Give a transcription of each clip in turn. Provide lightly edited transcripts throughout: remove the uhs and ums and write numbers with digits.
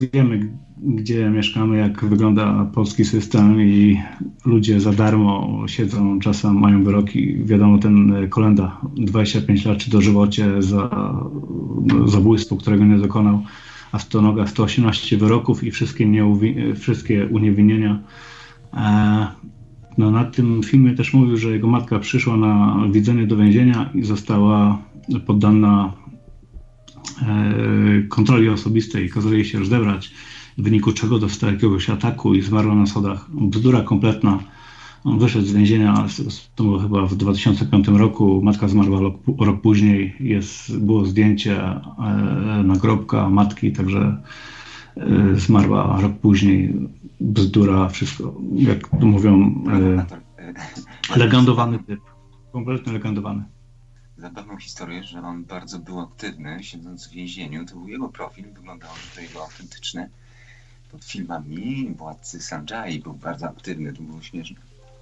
wiemy, gdzie mieszkamy, jak wygląda polski system i ludzie za darmo siedzą, czasem mają wyroki. Wiadomo, ten Kolenda 25 lat czy dożywocie za zabójstwo, którego nie dokonał, a Stonoga 118 wyroków i wszystkie uniewinnienia. No, na tym filmie też mówił, że jego matka przyszła na widzenie do więzienia i została poddana kontroli osobistej i kazali jej się rozebrać, w wyniku czego dostała jakiegoś ataku i zmarła na schodach. Bzdura kompletna. On wyszedł z więzienia, to było chyba w 2005 roku, matka zmarła rok później, było zdjęcie nagrobka matki, także zmarła rok później. Bzdura, wszystko, jak to mówią, legendowany typ, kompletnie legendowany. Zabawną historię, że on bardzo był aktywny, siedząc w więzieniu. To był jego profil, wyglądało, że to jego autentyczny. Pod filmami Władcy Sanjay był bardzo aktywny, to było śmieszne.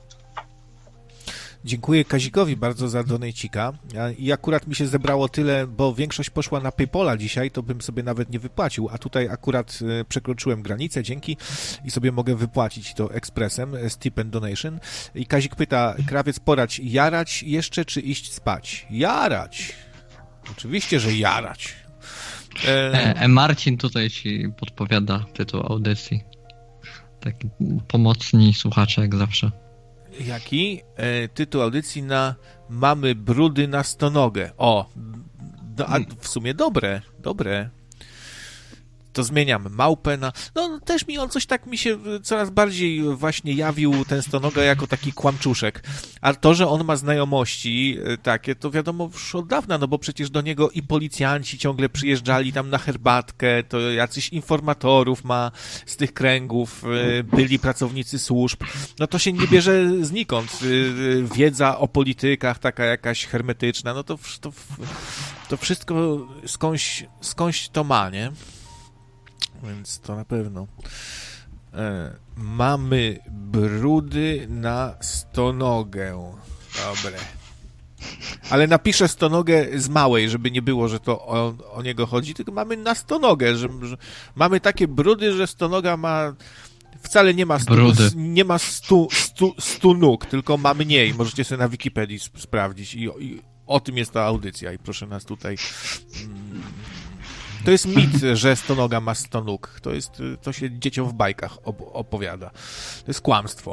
Dziękuję Kazikowi bardzo za donejcika. I akurat mi się zebrało tyle, bo większość poszła na PayPala dzisiaj, to bym sobie nawet nie wypłacił, a tutaj akurat przekroczyłem granicę, dzięki, i sobie mogę wypłacić to ekspresem z tip and donation. I Kazik pyta, Krawiec, poradź, jarać jeszcze, czy iść spać? Jarać! Oczywiście, że jarać. Marcin tutaj ci podpowiada tytuł audycji. Taki pomocni słuchacze, jak zawsze. Jaki? Tytuł audycji na Mamy brudy na stonogę. O, no, a w sumie dobre. To zmieniam małpę na... No też mi on coś tak mi się coraz bardziej właśnie jawił ten Stonoga jako taki kłamczuszek. A to, że on ma znajomości takie, to wiadomo już od dawna, no bo przecież do niego i policjanci ciągle przyjeżdżali tam na herbatkę, to jacyś informatorów ma z tych kręgów, byli pracownicy służb. No to się nie bierze znikąd. Wiedza o politykach taka jakaś hermetyczna, no to wszystko skądś to ma, nie? Więc to na pewno. Mamy brudy na stonogę. Dobre. Ale napiszę stonogę z małej, żeby nie było, że to o niego chodzi, tylko mamy na stonogę, że mamy takie brudy, że stonoga ma wcale nie ma 100 nóg, tylko ma mniej. Możecie sobie na Wikipedii sprawdzić i o tym jest ta audycja i proszę nas tutaj... To jest mit, że stonoga ma 100 nóg. To się dzieciom w bajkach opowiada. To jest kłamstwo.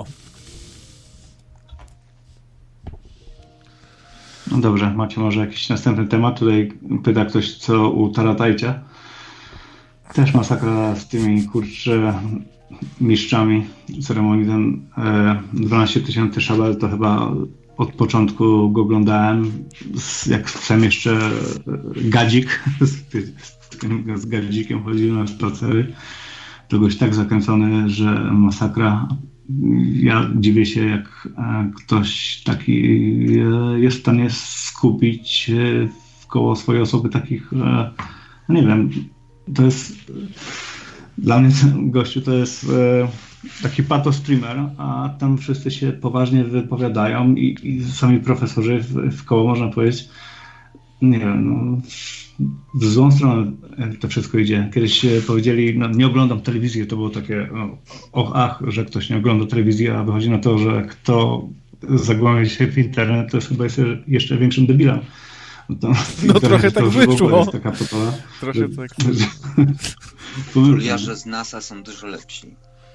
No dobrze, macie może jakiś następny temat? Tutaj pyta ktoś, co u Taratajcia. Też masakra z tymi, kurczę, mistrzami ceremonii. Ten 12 000 szabel to chyba od początku go oglądałem. Jak sam jeszcze gadzik z Gardzikiem chodzili na spacery, to goś tak zakręcony, że masakra. Ja dziwię się, jak ktoś taki jest w stanie skupić wkoło swojej osoby takich, nie wiem, to jest dla mnie ten gościu to jest taki pato-streamer, a tam wszyscy się poważnie wypowiadają i sami profesorzy w koło, można powiedzieć, nie wiem, no, w złą stronę to wszystko idzie. Kiedyś powiedzieli, no, nie oglądam telewizji, to było takie że ktoś nie ogląda telewizji, a wychodzi na to, że kto zagłębia się w internet, to chyba jest jeszcze większym debilem. No trochę tak wyszło. Jest taka potowa, trochę tak. Kuliarze z NASA są dużo lepsi.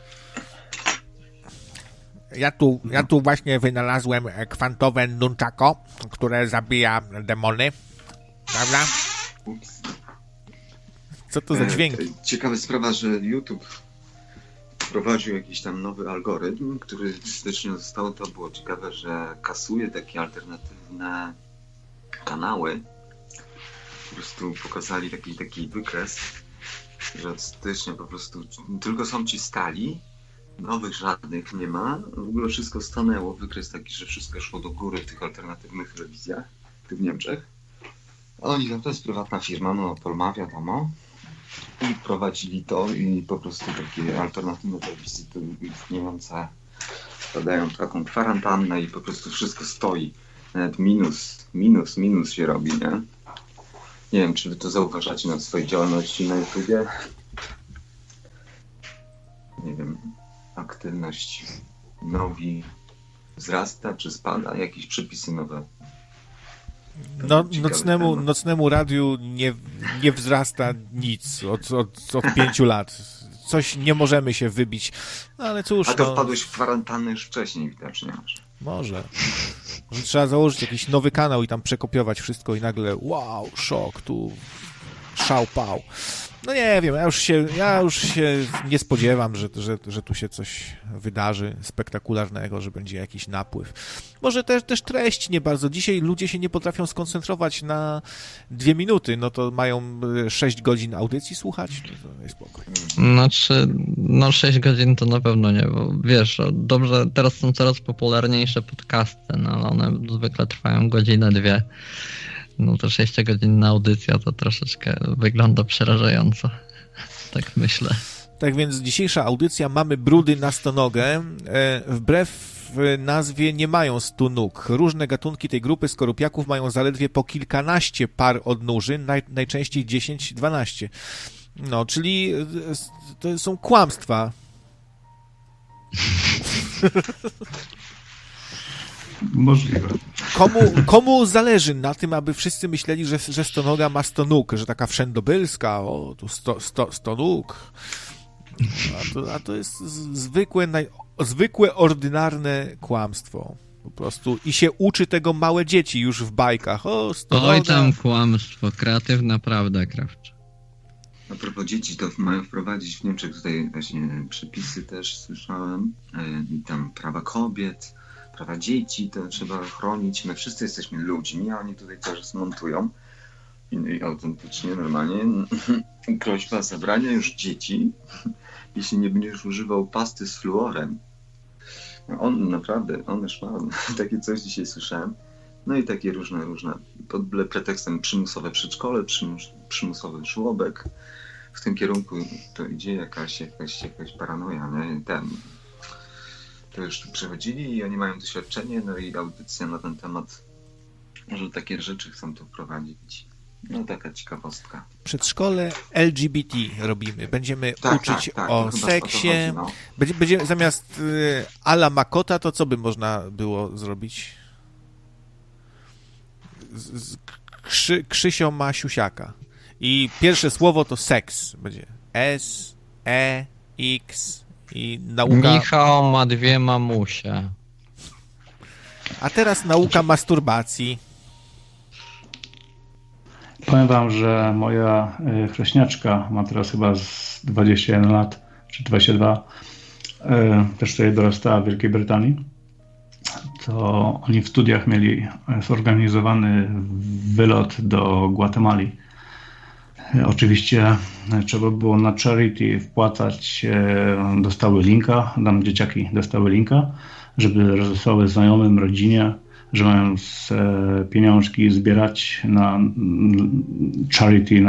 Ja tu właśnie wynalazłem kwantowe nunchako, które zabija demony. Prawda? Co to za dźwięk? Ciekawa sprawa, że YouTube wprowadził jakiś tam nowy algorytm, który styczniu zostało, to było ciekawe, że kasuje takie alternatywne kanały. Po prostu pokazali taki wykres, że od stycznia po prostu tylko są ci stali, nowych żadnych nie ma, w ogóle wszystko stanęło, wykres taki, że wszystko szło do góry w tych alternatywnych telewizjach, tu w Niemczech. A oni tam, to jest prywatna firma, Monopol ma, wiadomo, i prowadzili to i po prostu takie alternatywne telewizje istniejące wpadają w taką kwarantannę i po prostu wszystko stoi. Nawet minus się robi, nie? Nie wiem, czy wy to zauważacie na swojej działalności na YouTubie. nie wiem, aktywność nowi wzrasta czy spada? Jakieś przepisy nowe? No, nocnemu radiu nie wzrasta nic od 5 lat. Coś nie możemy się wybić, no, ale cóż. A to wpadłeś w kwarantannę już wcześniej widocznie. Może trzeba założyć jakiś nowy kanał i tam przekopiować wszystko i nagle wow, szok, tu szał pał. No nie wiem, ja już się nie spodziewam, że tu się coś wydarzy spektakularnego, że będzie jakiś napływ. Może też treść nie bardzo. Dzisiaj ludzie się nie potrafią skoncentrować na 2 minuty, no to mają 6 godzin audycji słuchać, to jest spokój. Znaczy, 6 godzin to na pewno nie, bo wiesz, dobrze, teraz są coraz popularniejsze podcasty, no ale one zwykle trwają godzinę, 2. No to 6 godzin na audycja to troszeczkę wygląda przerażająco. Tak myślę. Tak więc dzisiejsza audycja Mamy brudy na stonogę. Wbrew nazwie nie mają 100 nóg. Różne gatunki tej grupy skorupiaków mają zaledwie po kilkanaście par odnóży, najczęściej 10-12. No, czyli to są kłamstwa. Możliwe. Komu zależy na tym, aby wszyscy myśleli, że stonoga ma 100 nóg, że taka wszędobylska, o, tu 100 nóg. A to jest zwykłe, ordynarne kłamstwo. Po prostu. I się uczy tego małe dzieci już w bajkach. O, stonoga. Oj, tam kłamstwo. Kreatywna prawda, Krawcz. A propos dzieci, to mają wprowadzić w Niemczech tutaj właśnie przepisy też słyszałem. Tam prawa kobiet, prawa dzieci, to trzeba chronić. My wszyscy jesteśmy ludźmi, a oni tutaj coś montują. I autentycznie, normalnie groźba zabrania już dzieci, jeśli nie będziesz używał pasty z fluorem. On naprawdę, on już ma takie coś dzisiaj słyszałem. No i takie różne pod pretekstem przymusowe przedszkole, przymusowy żłobek. W tym kierunku to idzie jakaś paranoja, nie? To już tu przechodzili i oni mają doświadczenie, no i audycja na ten temat, że takie rzeczy chcą tu wprowadzić. No taka ciekawostka. Przedszkole LGBT robimy. Będziemy uczyć o seksie. O chodzi, no. Będziemy zamiast Ala Makota, to co by można było zrobić? Krzysio ma siusiaka. I pierwsze słowo to seks. Będzie S, E, X i nauka. Michał ma 2 mamusie. A teraz nauka masturbacji. Powiem wam, że moja chrześniaczka ma teraz chyba z 21 lat, czy 22, też tutaj dorastała w Wielkiej Brytanii. To oni w studiach mieli zorganizowany wylot do Gwatemali. Oczywiście trzeba było na charity wpłacać, dostały linka, tam dzieciaki dostały linka, żeby rozesłały znajomym, rodzinie, że mają pieniążki zbierać na charity,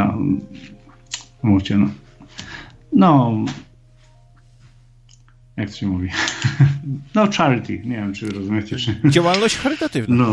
jak to się mówi? No charity, nie wiem, czy rozumiecie, czy... Działalność charytatywna.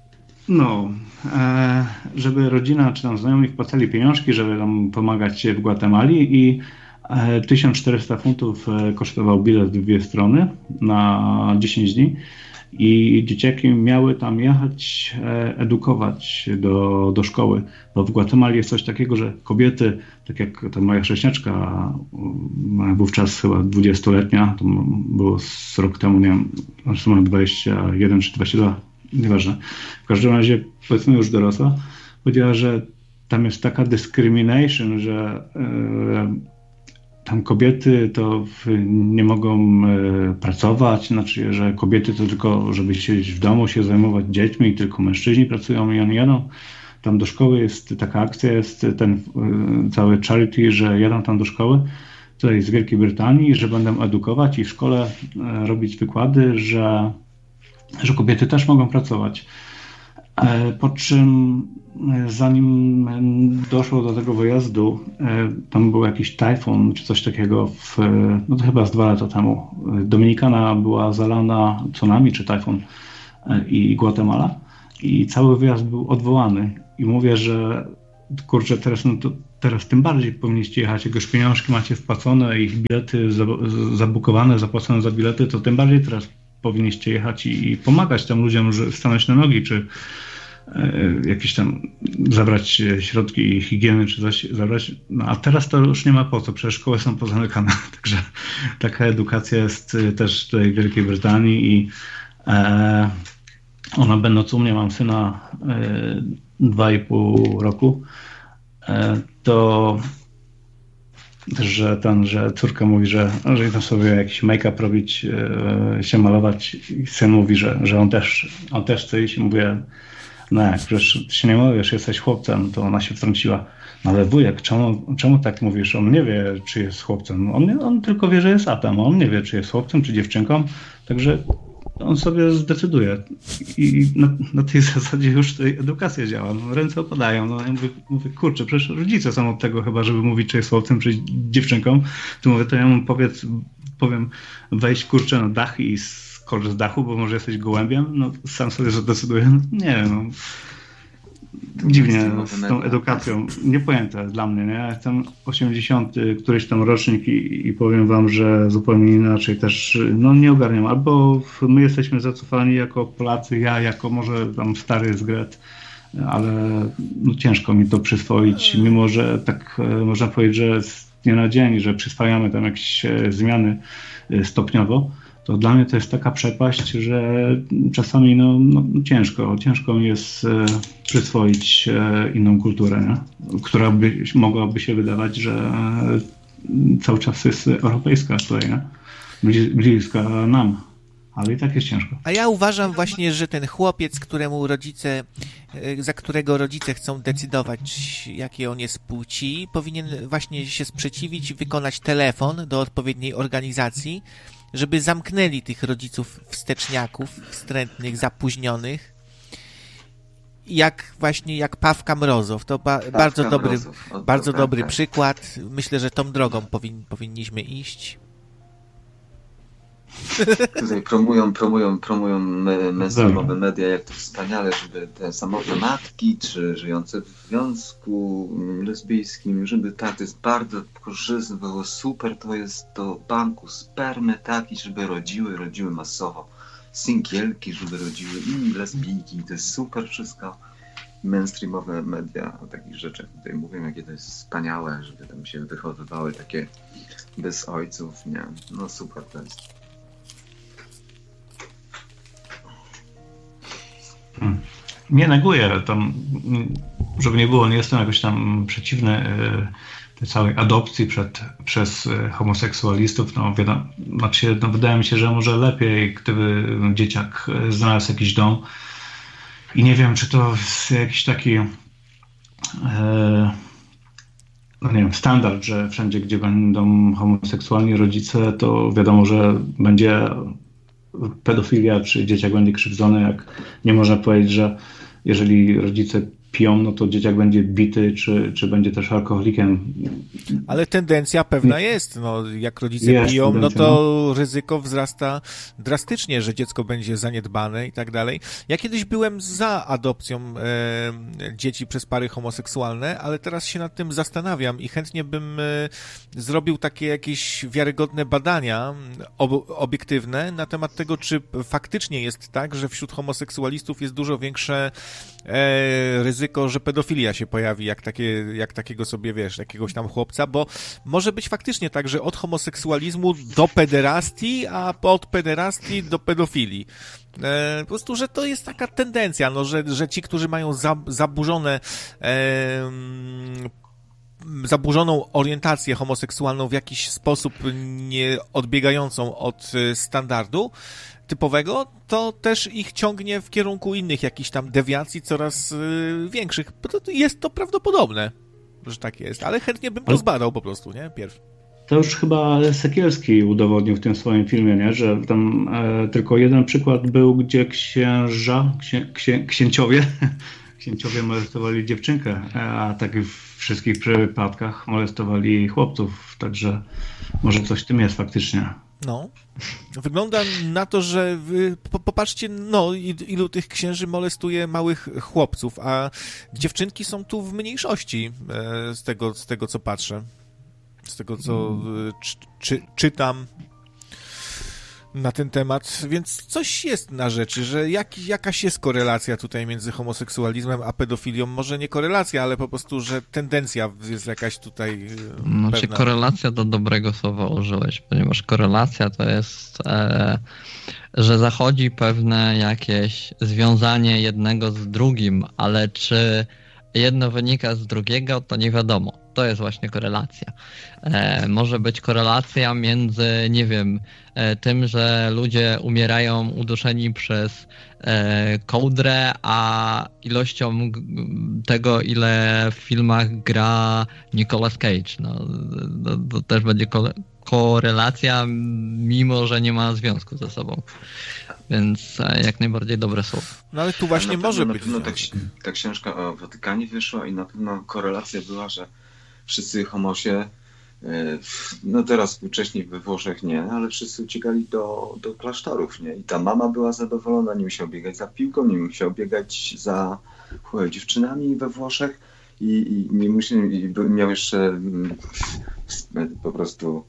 Żeby rodzina czy tam znajomi wpłacali pieniążki, żeby tam pomagać w Gwatemali i 1400 funtów kosztował bilet w 2 strony na 10 dni i dzieciaki miały tam jechać, edukować do szkoły, bo w Gwatemali jest coś takiego, że kobiety, tak jak ta moja chrześniaczka, wówczas chyba 20-letnia, to było z rok temu, nie wiem, mają 21 czy 22, nieważne. W każdym razie, powiedzmy już dorosła, powiedziała, że tam jest taka discrimination, że tam kobiety to nie mogą pracować, znaczy, że kobiety to tylko, żeby siedzieć w domu, się zajmować dziećmi i tylko mężczyźni pracują i oni jadą. Tam do szkoły jest taka akcja, jest ten cały charity, że jadą tam do szkoły, tutaj z Wielkiej Brytanii, że będą edukować i w szkole robić wykłady, że kobiety też mogą pracować. Po czym zanim doszło do tego wyjazdu, tam był jakiś tajfun czy coś takiego, no to chyba z 2 lata temu. Dominikana była zalana tsunami czy tajfun i Gwatemala i cały wyjazd był odwołany. I mówię, że kurczę, teraz no teraz tym bardziej powinniście jechać, jak już pieniążki macie wpłacone, ich bilety zabukowane, zapłacone za bilety, to tym bardziej teraz powinniście jechać i pomagać tam ludziom, że stanąć na nogi, czy jakieś tam zabrać środki higieny, czy coś zabrać. No a teraz to już nie ma po co, przecież szkoły są pozamykane. Także taka edukacja jest też tutaj w Wielkiej Brytanii i ona będąc u mnie, mam syna 2,5 roku, to że córka mówi, że idą sobie jakiś make-up robić, się malować i syn mówi, że on też chce iść i mówię, no jak, przecież ty się nie mówisz, jesteś chłopcem, to ona się wtrąciła. No ale wujek, czemu tak mówisz? On nie wie, czy jest chłopcem. On tylko wie, że jest atem. On nie wie, czy jest chłopcem, czy dziewczynką. Także on sobie zdecyduje. I na tej zasadzie już tej edukacja działa. No, ręce opadają. No, ja mówię, kurczę, przecież rodzice są od tego chyba, żeby mówić, czy jest chłopcem, czy dziewczynką. Tu mówię, to ja mu powiem, wejść kurczę na dach i skocz z dachu, bo może jesteś gołębiem. No sam sobie zadecyduję. No, nie no. Dziwnie z tą edukacją. Niepojęte dla mnie, nie? Ja jestem 80 któryś tam rocznik i powiem wam, że zupełnie inaczej też nie ogarniam. Albo my jesteśmy zacofani jako Polacy, ja jako może tam stary zgret, ale ciężko mi to przyswoić, mimo że tak można powiedzieć, że z dnia na dzień, że przyswajamy tam jakieś zmiany stopniowo. To dla mnie to jest taka przepaść, że czasami ciężko mi jest przyswoić inną kulturę, nie? Która mogłaby się wydawać, że cały czas jest europejska tutaj, nie? Bliska nam, ale i tak jest ciężko. A ja uważam właśnie, że ten chłopiec, za którego rodzice chcą decydować, jakie on jest płci, powinien właśnie się sprzeciwić i wykonać telefon do odpowiedniej organizacji, żeby zamknęli tych rodziców wsteczniaków, wstrętnych, zapóźnionych, jak Pawka Mrozow. To bardzo dobry przykład. Myślę, że tą drogą powinniśmy iść. Tutaj promują mainstreamowe media, jak to wspaniale, żeby te samotne matki, czy żyjące w związku lesbijskim, żeby to jest bardzo korzystne, było super, to jest do banku spermy, tak, i żeby rodziły masowo singielki, żeby rodziły i lesbijki, to jest super wszystko. Mainstreamowe media o takich rzeczach tutaj mówią, jakie to jest wspaniałe, żeby tam się wychowywały takie bez ojców, nie, no super to jest. Nie neguję tam, żeby nie było, nie jestem jakoś tam przeciwny tej całej adopcji przez homoseksualistów. Wydaje mi się, że może lepiej, gdyby dzieciak znalazł jakiś dom. I nie wiem, czy to jest jakiś taki standard, że wszędzie, gdzie będą homoseksualni rodzice, to wiadomo, że będzie pedofilia, czy dzieciak będzie krzywdzony, jak nie można powiedzieć, że jeżeli rodzice piją, no to dzieciak będzie bity, czy będzie też alkoholikiem. Ale tendencja pewna jest. No, jak rodzice piją, no to ryzyko wzrasta drastycznie, że dziecko będzie zaniedbane i tak dalej. Ja kiedyś byłem za adopcją dzieci przez pary homoseksualne, ale teraz się nad tym zastanawiam i chętnie bym zrobił takie jakieś wiarygodne badania obiektywne na temat tego, czy faktycznie jest tak, że wśród homoseksualistów jest dużo większe ryzyko, że pedofilia się pojawi, jak takiego sobie, wiesz, jakiegoś tam chłopca, bo może być faktycznie tak, że od homoseksualizmu do pederastii, a od pederastii do pedofilii. Po prostu, że to jest taka tendencja, no, że ci, którzy mają zaburzoną orientację homoseksualną w jakiś sposób nie odbiegającą od standardu typowego, to też ich ciągnie w kierunku innych jakichś tam dewiacji coraz większych. Jest to prawdopodobne, że tak jest, ale chętnie bym to zbadał po prostu, nie? Pierw. To już chyba Sekielski udowodnił w tym swoim filmie, nie? Że tam tylko jeden przykład był, gdzie księciowie księciowie molestowali dziewczynkę, a tak w wszystkich przypadkach molestowali chłopców, także może coś w tym jest faktycznie. No, wygląda na to, że popatrzcie, no, ilu tych księży molestuje małych chłopców, a dziewczynki są tu w mniejszości z tego co patrzę, z tego co czytam na ten temat, więc coś jest na rzeczy, że jakaś jest korelacja tutaj między homoseksualizmem a pedofilią. Może nie korelacja, ale po prostu, że tendencja jest jakaś tutaj Znaczy pewna. korelacja to dobrego słowa użyłeś, ponieważ korelacja to jest, że zachodzi pewne jakieś związanie jednego z drugim, ale czy jedno wynika z drugiego, to nie wiadomo. To jest właśnie korelacja. Może być korelacja między, nie wiem, tym, że ludzie umierają uduszeni przez kołdrę, a ilością tego, ile w filmach gra Nicolas Cage. No, to też będzie korelacja, mimo że nie ma związku ze sobą. Więc jak najbardziej dobre słowo. No ale tu właśnie może być. Na pewno ta książka o Watykanie wyszła i na pewno korelacja była, że wszyscy homosie, no teraz współcześnie we Włoszech nie, ale wszyscy uciekali do klasztorów, nie? I ta mama była zadowolona, nie musiał biegać za piłką, nie musiał biegać za dziewczynami we Włoszech i nie musiał, miał jeszcze po prostu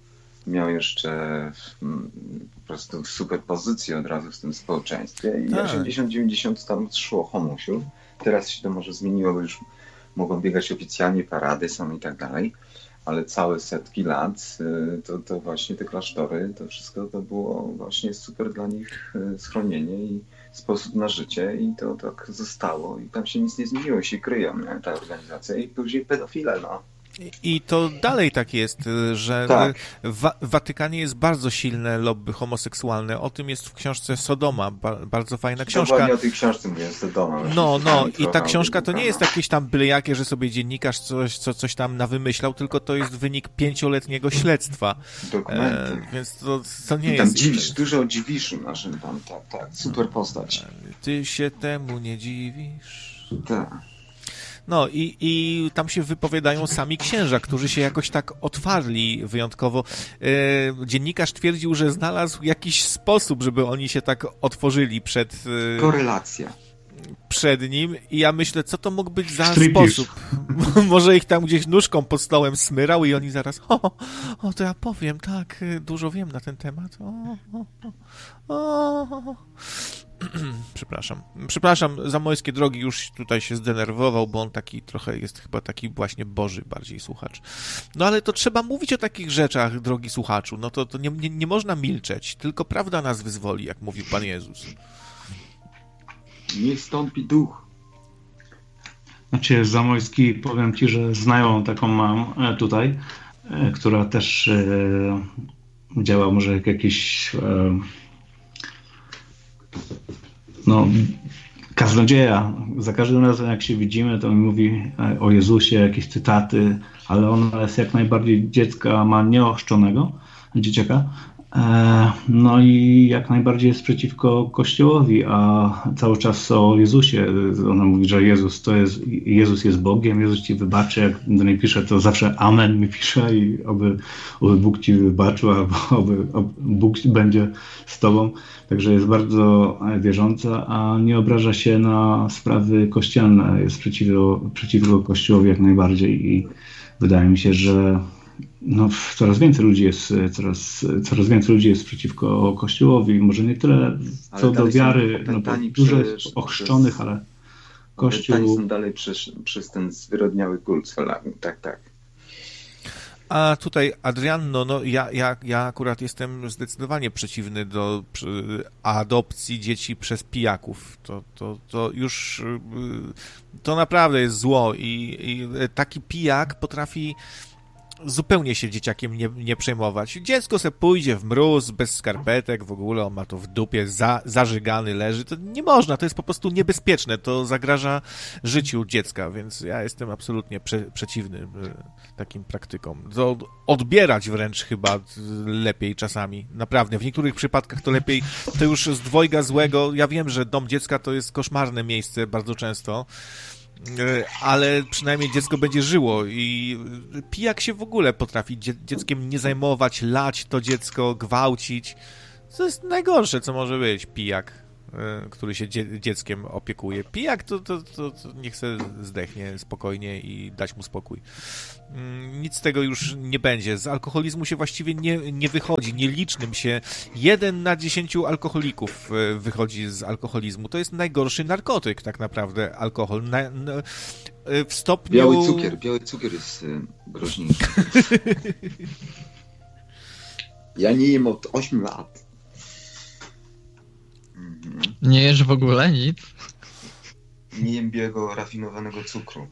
super pozycję od razu w tym społeczeństwie i 80-90 tam szło homusiów. Teraz się to może zmieniło, bo już mogą biegać oficjalnie, parady są i tak dalej, ale całe setki lat to właśnie te klasztory, to wszystko to było właśnie super dla nich schronienie i sposób na życie i to tak zostało i tam się nic nie zmieniło, się kryją, nie? Ta organizacja i później pedofile, no. I to dalej tak jest, że tak. W Watykanie jest bardzo silne lobby homoseksualne. O tym jest w książce Sodoma. Bardzo fajna książka. Dokładnie o tej książce mówię, Sodoma. No i ta książka to nie jest jakieś tam byle jakie, że sobie dziennikarz coś tam nawymyślał, tylko to jest wynik 5-letniego śledztwa. Dokumenty. Więc to nie tam jest... dużo o Dziwiszu naszym tam, tak. Super postać. Ty się temu nie dziwisz. Tak. No i tam się wypowiadają sami księża, którzy się jakoś tak otwarli wyjątkowo. Dziennikarz twierdził, że znalazł jakiś sposób, żeby oni się tak otworzyli przed... Korelacja. Przed nim i ja myślę, co to mógł być za Striptease. sposób. Może ich tam gdzieś nóżką pod stołem smyrał i oni zaraz to ja powiem, tak, dużo wiem na ten temat. Przepraszam, Zamojskie Drogi już tutaj się zdenerwował, bo on taki trochę jest chyba taki właśnie Boży bardziej słuchacz. No ale to trzeba mówić o takich rzeczach, drogi słuchaczu. No to nie można milczeć, tylko prawda nas wyzwoli, jak mówił Pan Jezus. Niech stąpi duch. Znaczy Zamojski, powiem Ci, że znajomą taką mam tutaj, która też działa może jak jakiś kaznodzieja. Za każdym razem jak się widzimy, to mi mówi o Jezusie, jakieś cytaty, ale ona jest jak najbardziej dziecka, ma dzieciaka. No i jak najbardziej jest przeciwko Kościołowi, a cały czas o Jezusie. Ona mówi, że Jezus jest Bogiem, Jezus ci wybaczy. Jak do niej pisze, to zawsze amen mi pisze i oby Bóg ci wybaczył, albo oby Bóg będzie z tobą. Także jest bardzo wierząca, a nie obraża się na sprawy kościelne. Jest przeciwko Kościołowi jak najbardziej i wydaje mi się, że coraz więcej ludzi jest przeciwko Kościołowi. Może nie tyle co do wiary, dużo jest ochrzczonych, ale Kościół... Opętani są dalej przez ten zwyrodniały kult solarny. Tak. A tutaj Adrianno, ja akurat jestem zdecydowanie przeciwny do adopcji dzieci przez pijaków. To już to naprawdę jest zło i taki pijak potrafi zupełnie się dzieciakiem nie przejmować. Dziecko se pójdzie w mróz, bez skarpetek, w ogóle on ma to w dupie, zażygany leży. To nie można, to jest po prostu niebezpieczne, to zagraża życiu dziecka, więc ja jestem absolutnie przeciwny takim praktykom. To odbierać wręcz chyba lepiej czasami, naprawdę. W niektórych przypadkach to lepiej, to już z dwojga złego. Ja wiem, że dom dziecka to jest koszmarne miejsce bardzo często, ale przynajmniej dziecko będzie żyło i pijak się w ogóle potrafi dzieckiem nie zajmować, lać to dziecko, gwałcić. To jest najgorsze, co może być, pijak, który się dzieckiem opiekuje. Pijak to niech se zdechnie spokojnie i dać mu spokój. Nic z tego już nie będzie. Z alkoholizmu się właściwie nie wychodzi. Nielicznym się 1 na 10 alkoholików wychodzi z alkoholizmu. To jest najgorszy narkotyk tak naprawdę, alkohol. W stopniu... Biały cukier jest groźniejszy. Ja nie jem od 8 lat. Nie jesz w ogóle nic? Nie jem białego, rafinowanego cukru.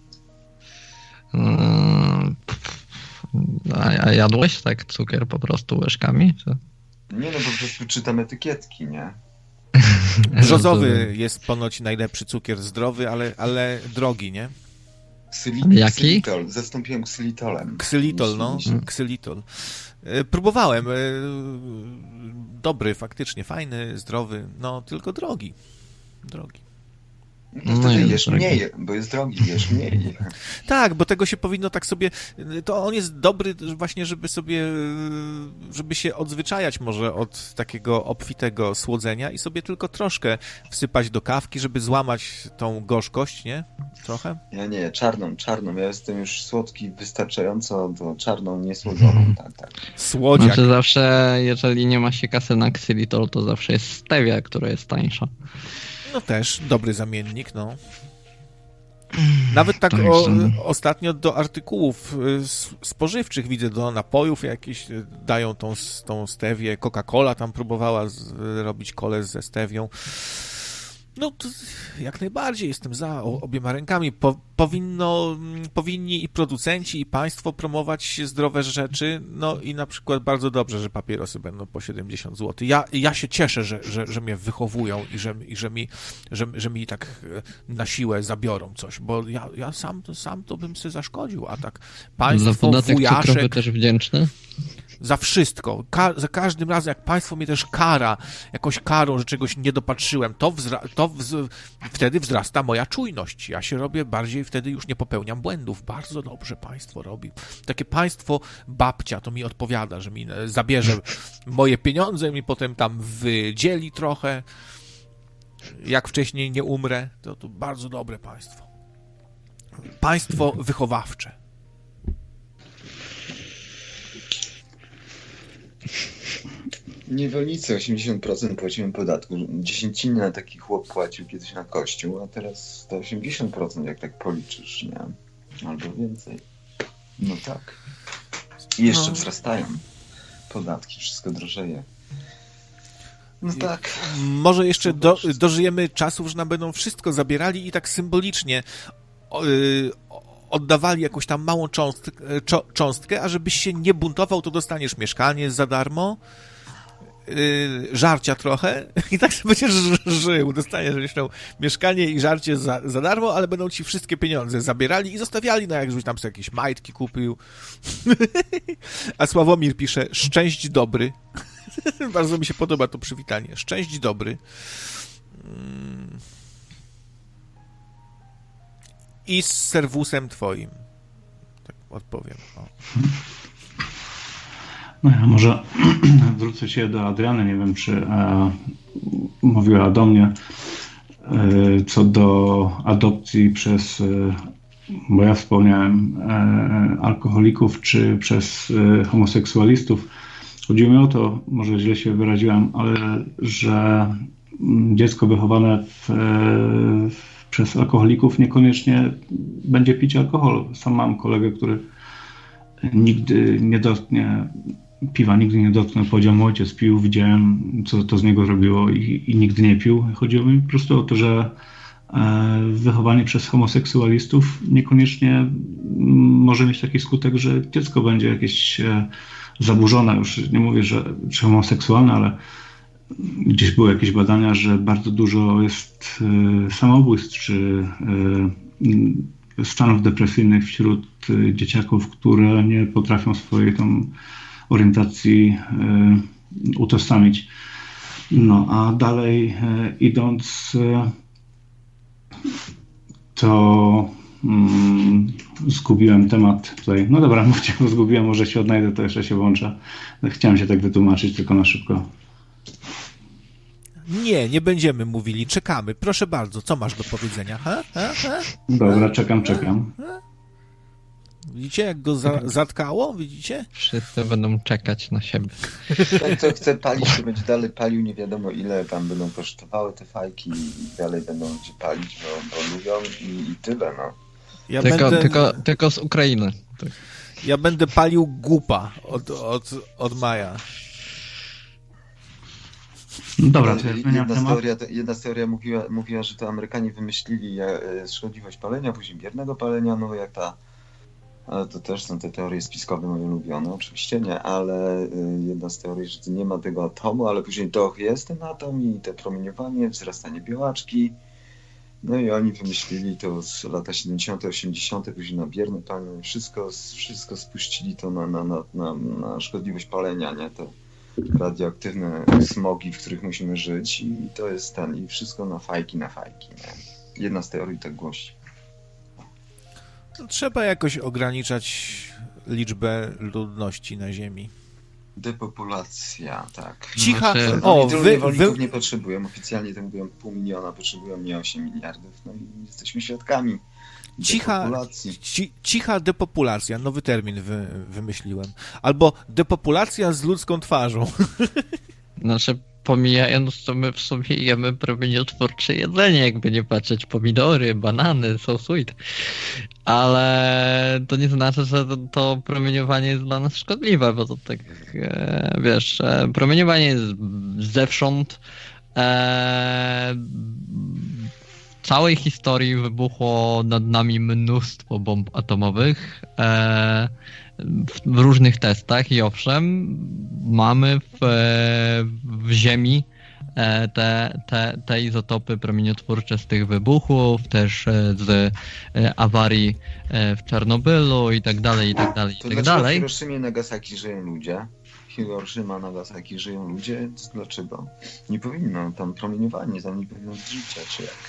A jadłeś tak cukier po prostu łyżkami? Czy? Nie, no po prostu czytam etykietki, nie? Brzozowy jest ponoć najlepszy cukier, zdrowy, ale drogi, nie? Jaki? Ksylitol. Zastąpiłem ksylitolem. Ksylitol, no. Ksylitol. Próbowałem. Dobry, faktycznie, fajny, zdrowy, no tylko drogi. No wtedy jesz mniej, bo jest drogi, jesz mniej. Tak, bo tego się powinno tak sobie... To on jest dobry właśnie, żeby się odzwyczajać może od takiego obfitego słodzenia i sobie tylko troszkę wsypać do kawki, żeby złamać tą gorzkość, nie? Trochę? Ja nie, czarną. Ja jestem już słodki wystarczająco, to czarną, niesłodzoną, tak. Słodziak. Znaczy zawsze, jeżeli nie ma się kasy na ksylitol, to zawsze jest stevia, która jest tańsza. No też, dobry zamiennik, no. Nawet tak ostatnio do artykułów spożywczych widzę, do napojów jakieś dają tą stewię. Coca-Cola tam próbowała robić kolę ze stewią. No to jak najbardziej jestem za obiema rękami. Powinni i producenci, i państwo promować zdrowe rzeczy, no i na przykład bardzo dobrze, że papierosy będą po 70 zł. Ja się cieszę, że mnie wychowują i że mi tak na siłę zabiorą coś, bo ja sam to bym sobie zaszkodził, a tak państwo, za podatek wujaszek... cukrowy też wdzięczny? Za wszystko. Za każdym razem, jak państwo mnie też kara, jakąś karą, że czegoś nie dopatrzyłem, wtedy wzrasta moja czujność. Ja się robię bardziej, wtedy już nie popełniam błędów. Bardzo dobrze państwo robi. Takie państwo babcia to mi odpowiada, że mi zabierze moje pieniądze, mi potem tam wydzieli trochę. Jak wcześniej nie umrę, to bardzo dobre państwo. Państwo wychowawcze. Niewolnicy 80% płaciłem podatku. 10 na taki chłop płacił kiedyś na kościół, a teraz to 80%, jak tak policzysz, nie? Albo więcej. No tak. I jeszcze wzrastają podatki, wszystko drożeje. No tak. Może jeszcze dożyjemy czasów, że nam będą wszystko zabierali i tak symbolicznie oddawali jakąś tam małą cząstkę, a żebyś się nie buntował, to dostaniesz mieszkanie za darmo, żarcia trochę i tak sobie będziesz żył. Dostaniesz zresztą mieszkanie i żarcie za darmo, ale będą ci wszystkie pieniądze zabierali i zostawiali, no jak żebyś tam sobie jakieś majtki kupił. A Sławomir pisze, szczęść dobry. Bardzo mi się podoba to przywitanie. Szczęść dobry. I z serwusem twoim. Tak odpowiem. O. No ja może zwrócę się do Adriany, nie wiem, czy mówiła do mnie co do adopcji przez, bo ja wspomniałem, alkoholików, czy przez homoseksualistów. Chodziło mi o to, może źle się wyraziłem, ale że dziecko wychowane przez alkoholików niekoniecznie będzie pić alkohol. Sam mam kolegę, który nigdy nie dotknie piwa, nigdy nie dotknął. Powiedział, mój ojciec pił, widziałem, co to z niego robiło i nigdy nie pił. Chodziło mi po prostu o to, że wychowanie przez homoseksualistów niekoniecznie może mieć taki skutek, że dziecko będzie jakieś zaburzone. Już nie mówię, że czy homoseksualne, ale gdzieś były jakieś badania, że bardzo dużo jest samobójstw czy stanów depresyjnych wśród dzieciaków, które nie potrafią swojej tam orientacji utożsamić. No a dalej idąc, to Zgubiłem temat tutaj. No dobra, mówcie, bo zgubiłem, może się odnajdę, to jeszcze się włączę. Chciałem się tak wytłumaczyć, tylko na szybko. Nie będziemy mówili, czekamy. Proszę bardzo, co masz do powiedzenia? Ha? Dobra, czekam. Widzicie, jak go zatkało? Widzicie? Wszyscy będą czekać na siebie. Ten, kto chce palić, to będzie dalej palił, nie wiadomo ile tam będą kosztowały te fajki i dalej będą gdzie palić, bo lubią i tyle, no. Tylko z Ukrainy. Tak. Ja będę palił gupa od maja. Dobra, jedna z teoria mówiła, że to Amerykanie wymyślili szkodliwość palenia, później biernego palenia, no jak ale to też są te teorie spiskowe moje ulubione, oczywiście nie, ale jedna z teorii, że nie ma tego atomu, ale później jest ten atom i te promieniowanie, wzrastanie białaczki. No i oni wymyślili to z lata 70., 80., później na bierne palenie, wszystko spuścili to na szkodliwość palenia, nie? Te radioaktywne smogi, w których musimy żyć i to jest i wszystko na fajki, nie? Jedna z teorii tak głosi. Trzeba jakoś ograniczać liczbę ludności na Ziemi. Depopulacja, tak. Cicha. Niewolników nie potrzebują. Oficjalnie to mówią 500 000, potrzebują nie 8 miliardów. No i jesteśmy świadkami depopulacji. Cicha depopulacja. Nowy termin wymyśliłem. Albo depopulacja z ludzką twarzą. Znaczy, pomijając to, my w sumie jemy promieniotwórcze jedzenie, jakby nie patrzeć, pomidory, banany, so sweet. Ale to nie znaczy, że to promieniowanie jest dla nas szkodliwe, bo to tak, wiesz, promieniowanie jest zewsząd. W całej historii wybuchło nad nami mnóstwo bomb atomowych w różnych testach i owszem, mamy w Ziemi te izotopy promieniotwórcze z tych wybuchów, też z awarii w Czarnobylu i tak dalej, i tak dalej, i tak dalej. W Hiroshimie i Nagasaki żyją ludzie. Hiroshima, Nagasaki żyją ludzie. Dlaczego? Nie powinno tam promieniowanie, tam nie powinno być życia, czy jak?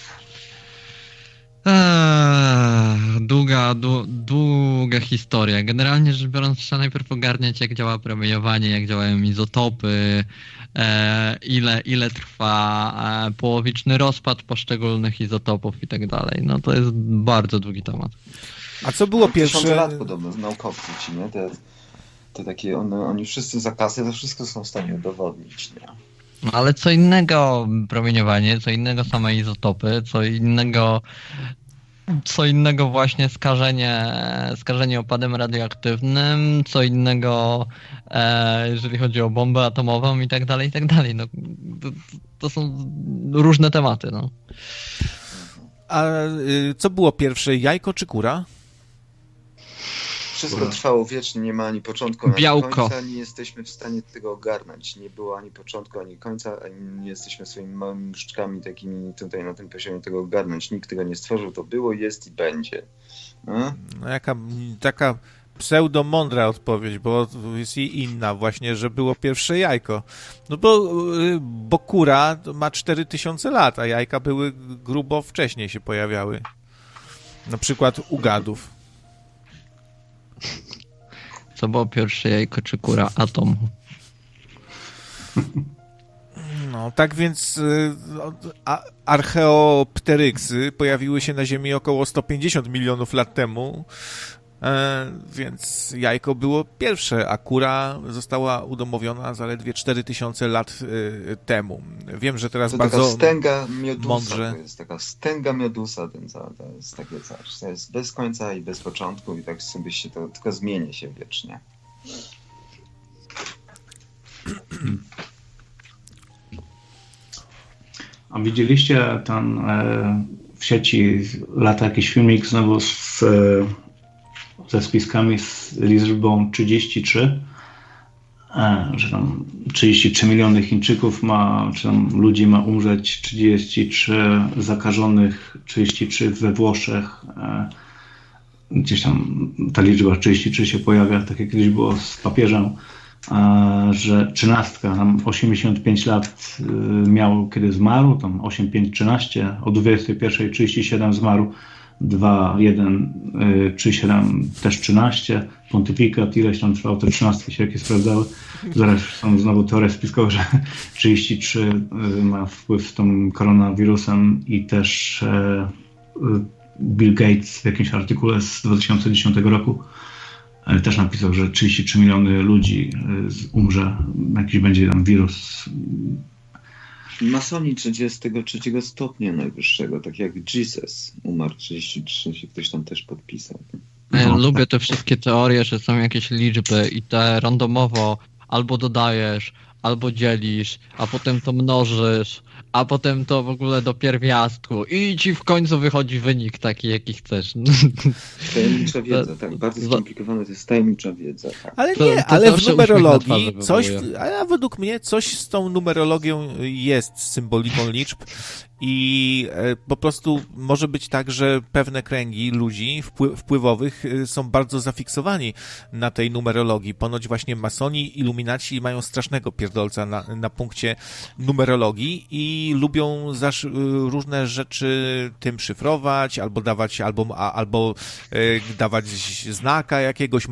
Długa historia. Generalnie rzecz biorąc, trzeba najpierw ogarniać, jak działa promieniowanie, jak działają izotopy, ile trwa połowiczny rozpad poszczególnych izotopów i tak dalej. No to jest bardzo długi temat. A co było pierwsze? 1000 lat podobno, naukowcy ci, nie? Te takie, oni wszyscy za kasę to wszystko są w stanie udowodnić, nie? Ale co innego promieniowanie, co innego same izotopy, co innego właśnie skażenie opadem radioaktywnym, co innego jeżeli chodzi o bombę atomową i tak dalej, i tak dalej. No, to są różne tematy, no. A co było pierwsze, jajko czy kura? Wszystko trwało wiecznie, nie ma ani początku, ani końca, nie jesteśmy w stanie tego ogarnąć. Nie było ani początku, ani końca, ani nie jesteśmy swoimi małymi nóżkami takimi tutaj na tym poziomie tego ogarnąć. Nikt tego nie stworzył, to było, jest i będzie. No taka pseudo-mądra odpowiedź, bo jest i inna właśnie, że było pierwsze jajko. No bo kura ma 4000 lat, a jajka były grubo wcześniej się pojawiały. Na przykład u gadów. Co było pierwsze, jajko czy kura? Atom. No, tak więc archeopteryksy pojawiły się na Ziemi około 150 milionów lat temu, więc jajko było pierwsze, a kura została udomowiona zaledwie 4000 lat temu. Wiem, że teraz to bardzo taka stęga miodusa, mądrze. To jest taka stęga miodusa, to jest takie coś. To jest bez końca i bez początku i tak sobie się to tylko zmienia się wiecznie. A widzieliście tam w sieci lata jakiś filmik znowu ze spiskami z liczbą 33, że tam 33 miliony Chińczyków czy tam ludzi ma umrzeć, 33 zakażonych, 33 we Włoszech. Gdzieś tam ta liczba 33 się pojawia, tak jak kiedyś było z papieżem, że 13, tam 85 lat miał, kiedy zmarł, tam 8, 5, 13, o 21:37 zmarł. 2, 1, 3, 7, też 13, pontyfikat, ileś tam trwało, te 13 się jakie sprawdzały. Zaraz są znowu teorie spiskowe, że 33 ma wpływ z tym koronawirusem i też Bill Gates w jakimś artykule z 2010 roku też napisał, że 33 miliony ludzi umrze, jakiś będzie tam wirus. Masoni 33 stopnia najwyższego, tak jak Jesus umarł 33, się ktoś tam też podpisał. Ja lubię te wszystkie teorie, że są jakieś liczby i te randomowo albo dodajesz, albo dzielisz, a potem to mnożysz, a potem to w ogóle do pierwiastku i ci w końcu wychodzi wynik taki, jaki chcesz. Tajemnicza wiedza, tak, bardzo skomplikowana to jest tajemnicza wiedza. Tak. Ale To nie, ale w numerologii coś, a według mnie coś z tą numerologią jest, z symboliką liczb i po prostu może być tak, że pewne kręgi ludzi wpływowych są bardzo zafiksowani na tej numerologii. Ponoć właśnie masoni, iluminaci mają strasznego pierdolca na punkcie numerologii i lubią różne rzeczy tym szyfrować, albo dawać, albo dawać znaka jakiegoś,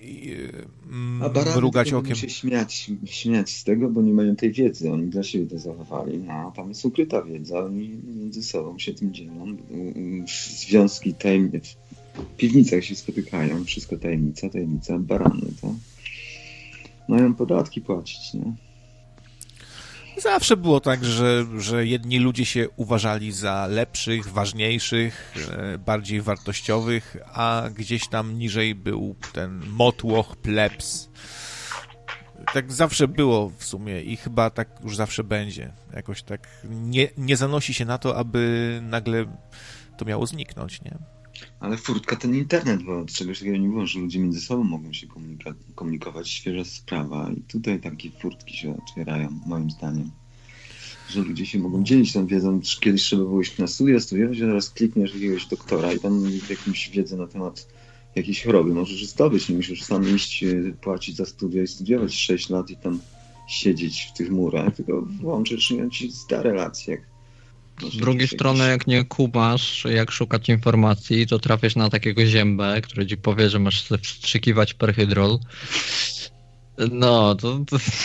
mrugać okiem. Się śmiać z tego, bo nie mają tej wiedzy. Oni dla siebie to zachowali. A tam jest ukryta wiedza. Oni między sobą się tym dzielą. Związki tajemnic. W piwnicach się spotykają. Wszystko tajemnica, barany. To mają podatki płacić, nie? Zawsze było tak, że jedni ludzie się uważali za lepszych, ważniejszych, bardziej wartościowych, a gdzieś tam niżej był ten motłoch, plebs. Tak zawsze było w sumie i chyba tak już zawsze będzie. Jakoś tak nie zanosi się na to, aby nagle to miało zniknąć, nie? Ale furtka ten internet, bo czegoś takiego nie było, że ludzie między sobą mogą się komunikować, świeża sprawa i tutaj takie furtki się otwierają, moim zdaniem. Że ludzie się mogą dzielić tą wiedzą. Kiedyś trzeba było iść na studiować, a teraz klikniesz jakiegoś doktora i tam jakąś wiedzę na temat jakiejś choroby możesz zdobyć. Nie musisz sam iść, płacić za studia i studiować 6 lat i tam siedzieć w tych murach, tylko włączysz i on ci zda relacje. Z drugiej strony, jak nie kumasz, jak szukać informacji, to trafisz na takiego ziębę, który ci powie, że masz wstrzykiwać perhydrol. No, to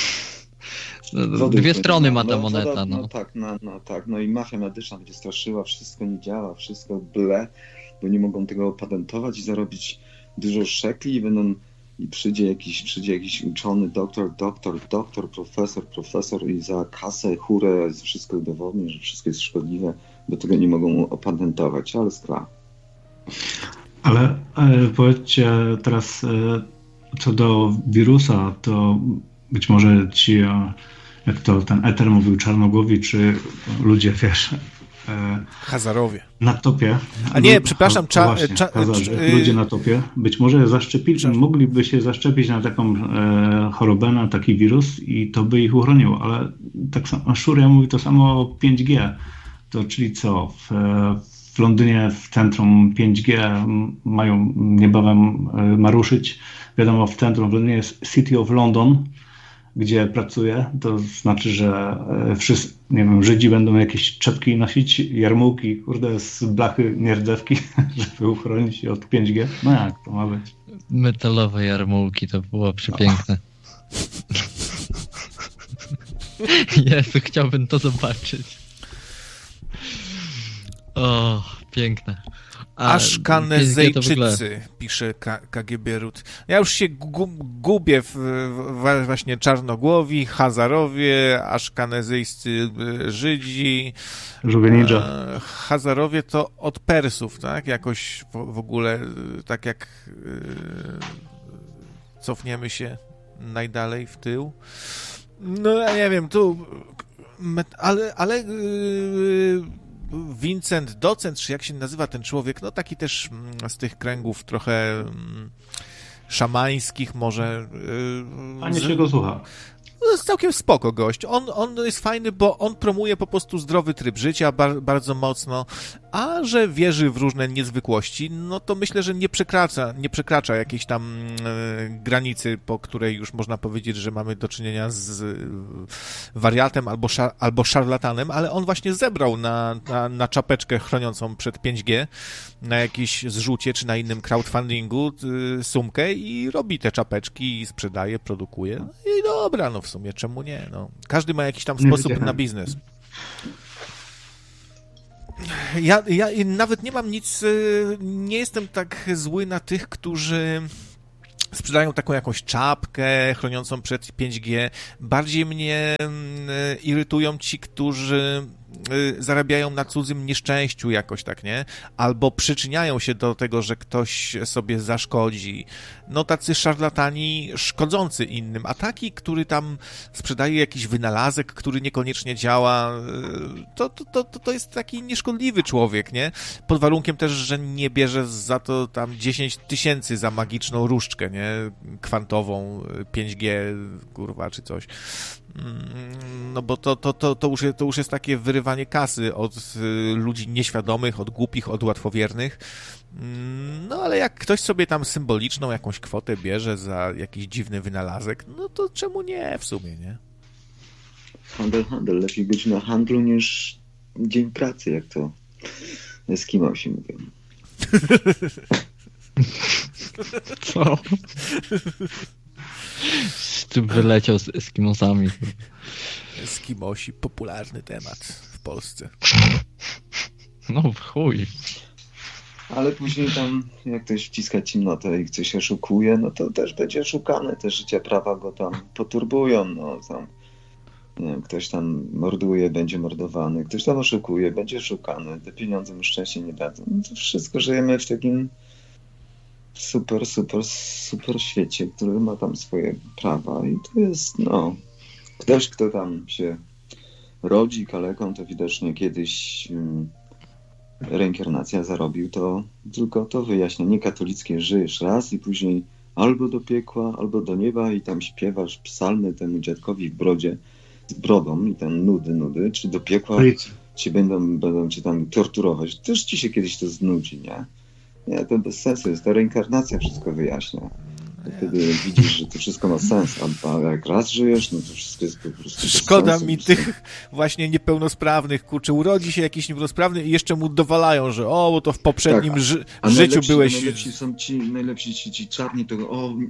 dwie strony ma ta moneta. No i mafia medyczna będzie straszyła, wszystko nie działa, wszystko ble, bo nie mogą tego opatentować i zarobić dużo szekli i przyjdzie jakiś uczony doktor, profesor i za kasę, chórę wszystko udowodni, że wszystko jest szkodliwe, bo tego nie mogą opatentować, ale skla. Ale powiedzcie teraz co do wirusa, to być może ci, jak to ten Eter mówił, czarnogłowi, czy ludzie, wiesz... Hazarowie. Na topie. A nie, przepraszam, ludzie na topie. Być może mogliby się zaszczepić na taką chorobę, na taki wirus i to by ich uchroniło, ale tak samo Szuria mówi to samo o 5G. To czyli co? W Londynie w centrum 5G mają niebawem ma ruszyć. Wiadomo, w centrum w Londynie jest City of London, gdzie pracuję, to znaczy, że wszyscy, nie wiem, Żydzi będą jakieś czepki nosić, jarmułki, kurde, z blachy nierdzewki, żeby uchronić się od 5G. No jak to ma być? Metalowe jarmułki, to było przepiękne. Jezu, chciałbym to zobaczyć. O, piękne. Aszkanezejczycy, pisze KGB Rut. Ja już się gubię właśnie czarnogłowi, Hazarowie, aszkanezyjscy Żydzi. Hazarowie to od Persów, tak? Jakoś w ogóle, tak jak cofniemy się najdalej w tył. No ja nie wiem, tu ale Vincent Docent, czy jak się nazywa ten człowiek, no taki też z tych kręgów trochę szamańskich może. Fajnie się go słucha. To jest całkiem spoko gość. On jest fajny, bo on promuje po prostu zdrowy tryb życia bardzo mocno, a że wierzy w różne niezwykłości, no to myślę, że nie przekracza jakiejś tam granicy, po której już można powiedzieć, że mamy do czynienia z wariatem albo szarlatanem, ale on właśnie zebrał na czapeczkę chroniącą przed 5G, na jakieś zrzucie czy na innym crowdfundingu sumkę i robi te czapeczki i sprzedaje, produkuje. No i dobra, no w sumie czemu nie? No. Każdy ma jakiś tam sposób na biznes. Ja nawet nie mam nic, nie jestem tak zły na tych, którzy sprzedają taką jakąś czapkę chroniącą przed 5G. Bardziej mnie irytują ci, którzy zarabiają na cudzym nieszczęściu jakoś, tak, nie? Albo przyczyniają się do tego, że ktoś sobie zaszkodzi. No tacy szarlatani szkodzący innym, a taki, który tam sprzedaje jakiś wynalazek, który niekoniecznie działa, to jest taki nieszkodliwy człowiek, nie? Pod warunkiem też, że nie bierze za to tam 10 000 za magiczną różdżkę, nie? Kwantową, 5G, kurwa, czy coś. No bo to już jest takie wyrywanie kasy od ludzi nieświadomych, od głupich, od łatwowiernych. No ale jak ktoś sobie tam symboliczną jakąś kwotę bierze za jakiś dziwny wynalazek, no to czemu nie w sumie, nie? Handel. Lepiej być na handlu niż dzień pracy, jak to Eskimosi mówią. Co? Tu wyleciał z Eskimosami. Eskimosi, popularny temat w Polsce. No w chuj. Ale później tam, jak ktoś wciska ciemnotę i ktoś oszukuje, no to też będzie oszukany. Te życia prawa go tam poturbują. No, tam, nie wiem, ktoś tam morduje, będzie mordowany. Ktoś tam oszukuje, będzie oszukany. Te pieniądze mu szczęście nie dadzą. No to wszystko żyjemy w takim super świecie, który ma tam swoje prawa i to jest, no, ktoś, kto tam się rodzi kaleką, to widocznie kiedyś reinkarnacja zarobił, to tylko to wyjaśnienie katolickie: żyjesz raz i później albo do piekła, albo do nieba i tam śpiewasz psalmy temu dziadkowi w brodzie, z brodą i tam nudy, czy do piekła ci będą cię tam torturować. Też ci się kiedyś to znudzi, nie? Nie, to bez sensu jest. Ta reinkarnacja wszystko wyjaśnia. Wtedy widzisz, że to wszystko ma sens, a jak raz żyjesz, no to wszystko jest po prostu szkoda sensu, mi tych właśnie niepełnosprawnych, kurczę, urodzi się jakiś niepełnosprawny i jeszcze mu dowalają, że bo to w poprzednim życiu byłeś... Najlepsi ci czarni, to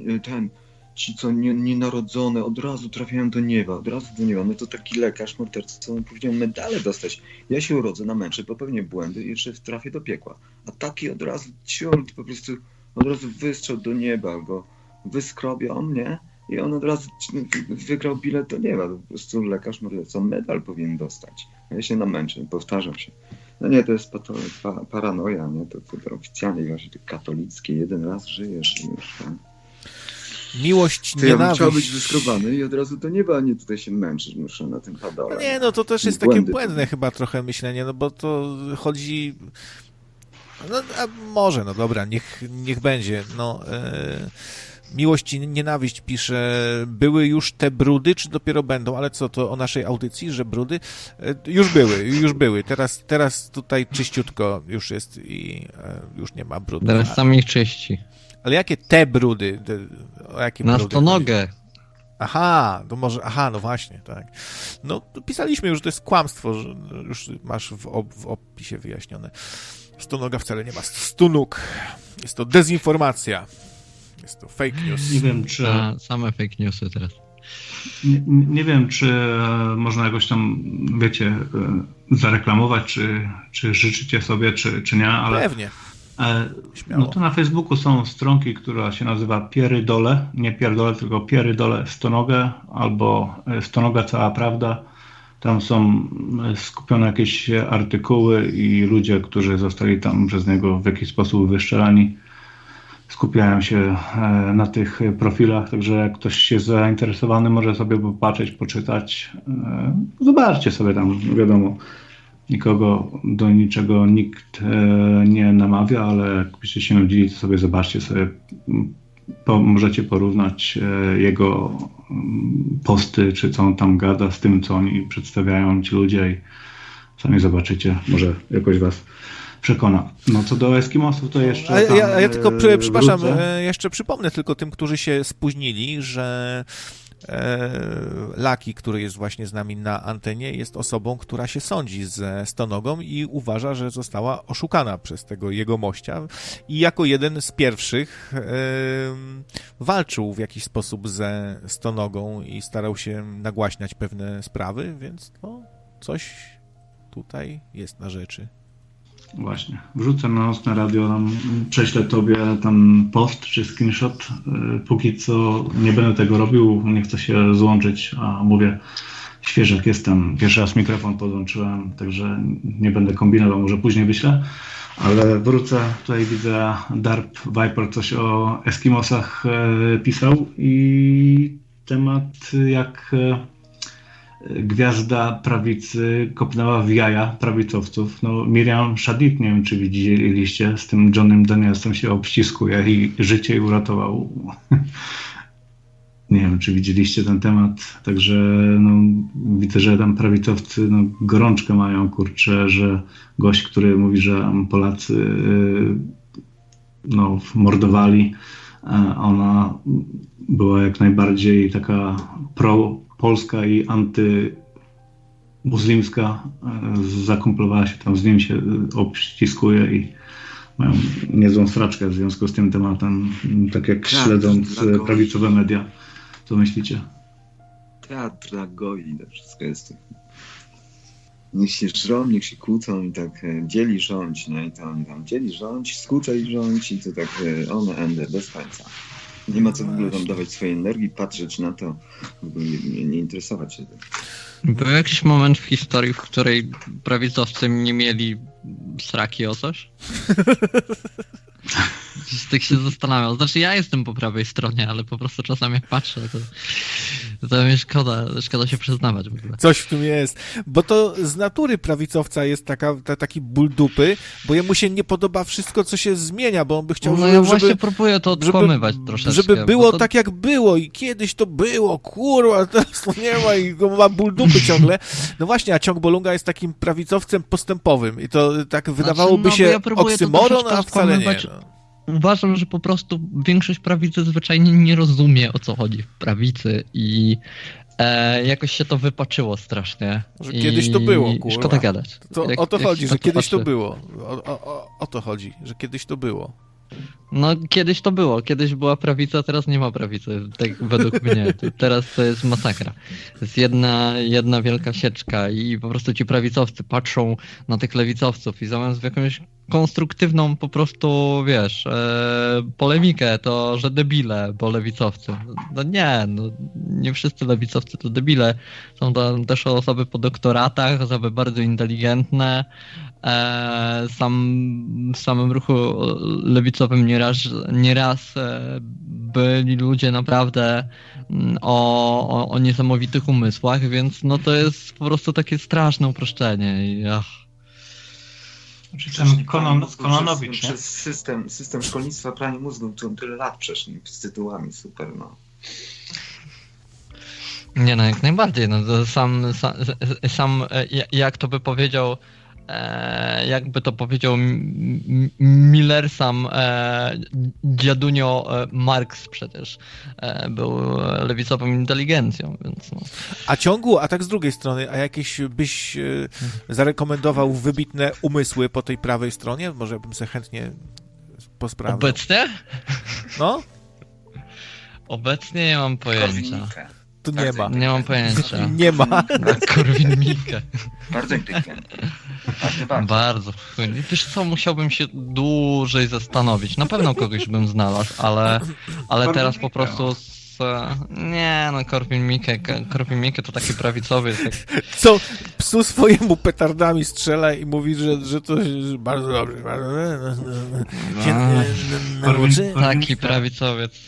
ci co nienarodzone od razu trafiają do nieba, No to taki lekarz morderca powinien medale dostać. Ja się urodzę, namęczę, popełnię błędy i jeszcze trafię do piekła. A taki od razu po prostu od razu wystrzał do nieba, go wyskrobią, nie? I on od razu wygrał bilet do nieba. Po prostu lekarz morderca medal powinien dostać. A ja się namęczę, powtarzam się. No nie, to jest paranoja, nie? To oficjalnie właśnie katolickie, jeden raz żyjesz i już, tak? Miłość, to nienawiść. Ja bym chciał być wyskrobany i od razu do nieba, a nie tutaj się męczyć muszę na tym padole. No nie, no to też jest takie błędne chyba trochę myślenie, no bo to chodzi... No a może, no dobra, niech będzie. No, miłość i nienawiść pisze, były już te brudy, czy dopiero będą? Ale co, to o naszej audycji, że brudy? Już były. Teraz tutaj czyściutko już jest i już nie ma brudów. Teraz sami czyści. Ale jakie te brudy? O jakie na brudy? stonogę. To może, no właśnie, tak. No, pisaliśmy już, że to jest kłamstwo, że już masz w opisie wyjaśnione. Stonoga wcale nie ma 100 nóg. Jest to dezinformacja. Jest to fake news. Nie wiem, czy... Same fake newsy teraz. Nie wiem, czy można jakoś tam, wiecie, zareklamować, czy życzycie sobie, czy nie, ale... Pewnie. No to na Facebooku są stronki, która się nazywa Pierydole, nie Pierdole, tylko Pierydole Stonogę albo Stonoga Cała Prawda. Tam są skupione jakieś artykuły i ludzie, którzy zostali tam przez niego w jakiś sposób wyszczelani, skupiają się na tych profilach, także jak ktoś jest zainteresowany, może sobie popatrzeć, poczytać. Zobaczcie sobie tam, wiadomo, nikogo do niczego nikt nie namawia, ale jakbyście się nudzili, to sobie zobaczcie sobie, możecie porównać jego posty, czy co on tam gada z tym, co oni przedstawiają ci ludzie i sami zobaczycie, może jakoś was przekona. No co do Eskimosów to jeszcze Ja tylko, przepraszam, wrócę. jeszcze przypomnę tylko tym, którzy się spóźnili, że Laki, który jest właśnie z nami na antenie, jest osobą, która się sądzi ze Stonogą i uważa, że została oszukana przez tego jegomościa i jako jeden z pierwszych walczył w jakiś sposób ze Stonogą i starał się nagłaśniać pewne sprawy, więc no, coś tutaj jest na rzeczy. Właśnie. Wrzucę na nocne radio, tam prześlę tobie tam post czy screenshot. Póki co nie będę tego robił, nie chcę się złączyć, a mówię, świeżak jestem. Pierwszy raz mikrofon podłączyłem, także nie będę kombinował, może później wyślę. Ale wrócę, tutaj widzę Darp Viper coś o Eskimosach pisał i temat jak gwiazda prawicy kopnęła w jaja prawicowców. No, Miriam Shadid, nie wiem czy widzieliście, z tym Johnem Danielsem się obściskuje i życie uratował. Nie wiem, czy widzieliście ten temat. Także no, widzę, że tam prawicowcy no, gorączkę mają, kurczę, że gość, który mówi, że Polacy no, mordowali, ona była jak najbardziej taka pro-polska i antymuslimska, zakumplowała się tam z nim, się obściskuje i mają niezłą straczkę w związku z tym tematem, tak jak śledząc prawicowe media. Co myślicie? Teatr dla goi, to wszystko jest tak. Niech się żrą, niech się kłócą i tak dzieli rządź, nie? I to oni tam dzieli rządź, skłócaj rządź i to tak one ende bez końca. Nie ma co w ogóle tam dawać swojej energii, patrzeć na to, w ogóle nie interesować się tym. Był jakiś moment w historii, w której prawicowcy nie mieli sraki o coś? Tak się zastanawiam. Znaczy ja jestem po prawej stronie, ale po prostu czasami jak patrzę, to mi szkoda się przyznawać w ogóle. Coś w tym jest, bo to z natury prawicowca jest taki ból dupy, bo jemu się nie podoba wszystko, co się zmienia, bo on by chciał, no ja właśnie próbuję to odkłamywać troszeczkę. Żeby było tak, jak było i kiedyś to było, kurwa, teraz to nie ma i ma ból dupy ciągle. No właśnie, a Ciąg Bolunga jest takim prawicowcem postępowym i to tak wydawałoby się ja oksymoron, a wcale nie. No. Uważam, że po prostu większość prawicy zwyczajnie nie rozumie, o co chodzi w prawicy i jakoś się to wypaczyło strasznie. Że kiedyś to było, kurwa. Szkoda gadać. O to chodzi, że kiedyś to było. O to chodzi, że kiedyś to było. No kiedyś to było. Kiedyś była prawica, teraz nie ma prawicy. Tak według mnie. Teraz to jest masakra. To jest jedna wielka sieczka i po prostu ci prawicowcy patrzą na tych lewicowców i zamiast w jakąś konstruktywną po prostu, wiesz, polemikę, to że debile, bo lewicowcy. No nie wszyscy lewicowcy to debile. Są to też osoby po doktoratach, osoby bardzo inteligentne. W samym ruchu lewicowym nieraz byli ludzie naprawdę o niesamowitych umysłach, więc no to jest po prostu takie straszne uproszczenie. Ten Kononowicz, nie? Przez system szkolnictwa prania mózgu, to tyle lat przeszli z tytułami, super, no. Nie no, jak najbardziej. No, to sam jak to by powiedział, jakby to powiedział Miller, sam dziadunio Marx przecież był lewicową inteligencją, więc no. A Ciągu, a tak z drugiej strony, a jakieś byś zarekomendował wybitne umysły po tej prawej stronie? Może bym sobie chętnie posprawdzał. Obecnie? No? Obecnie nie mam pojęcia. Tu nie ma. Nie mam pojęcia. Nie ma. Korwin-Mikke. Bardzo inteligentny. Bardzo. Wiesz co, musiałbym się dłużej zastanowić. Na pewno kogoś bym znalazł, ale teraz po prostu nie no, Korwin-Mikke to taki prawicowy. Tak. Co psu swojemu petardami strzela i mówi, że to jest bardzo dobrze. Taki prawicowiec.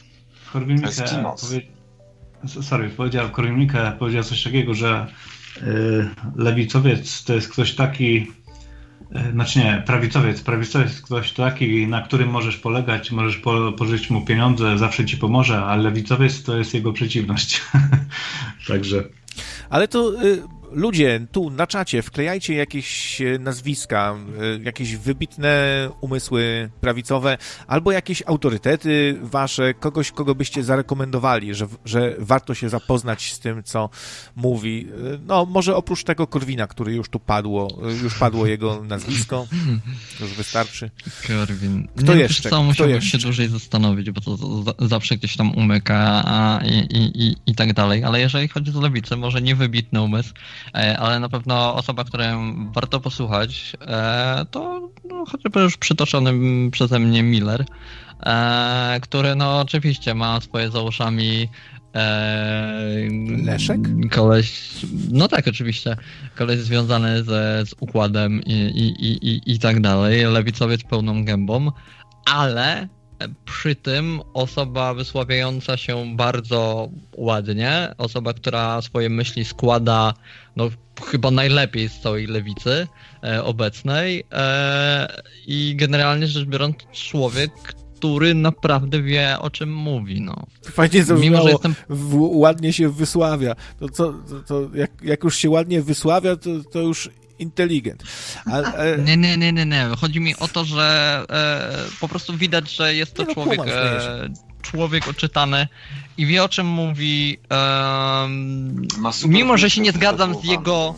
Korwin-Mikke powiedział coś takiego, że lewicowiec to jest ktoś taki, znaczy nie, prawicowiec jest ktoś taki, na którym możesz polegać, możesz pożyczyć mu pieniądze, zawsze ci pomoże, a lewicowiec to jest jego przeciwność. Także. Ale to ludzie tu na czacie wklejajcie jakieś nazwiska, jakieś wybitne umysły prawicowe, albo jakieś autorytety wasze, kogoś, kogo byście zarekomendowali, że warto się zapoznać z tym, co mówi. No, może oprócz tego Korwina, który już padło jego nazwisko, już wystarczy. Korwin. Kto jeszcze? Musiałbym się dłużej zastanowić, bo to zawsze gdzieś tam umyka i tak dalej, ale jeżeli chodzi o lewicę, może nie wybitny umysł, ale na pewno osoba, którą warto posłuchać, to chociażby już przytoczony przeze mnie Miller, który no oczywiście ma swoje za uszami Leszek? Koleś, no tak, oczywiście. Koleś związany z układem i tak dalej. Lewicowiec pełną gębą, ale przy tym osoba wysławiająca się bardzo ładnie, osoba, która swoje myśli składa no, chyba najlepiej z całej lewicy obecnej i generalnie rzecz biorąc człowiek, który naprawdę wie, o czym mówi, no. Fajnie zabrzmiało, ładnie się wysławia. To jak już się ładnie wysławia, to już inteligent. Nie. Chodzi mi o to, że po prostu widać, że jest to człowiek oczytany i wie, o czym mówi. Mimo, że się nie zgadzam z jego...